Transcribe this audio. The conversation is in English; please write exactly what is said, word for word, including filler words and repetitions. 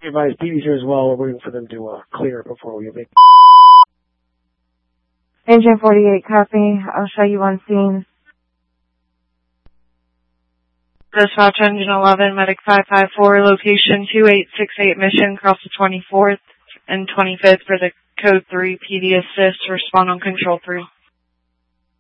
Advise P D's here as well. We're waiting for them to uh, clear it before we make. Engine forty-eight, copy. I'll show you on scene. Dispatch Engine eleven, Medic five five four, location two eight six eight Mission, across the twenty-fourth and twenty-fifth for the Code three P D assist. Respond on Control three.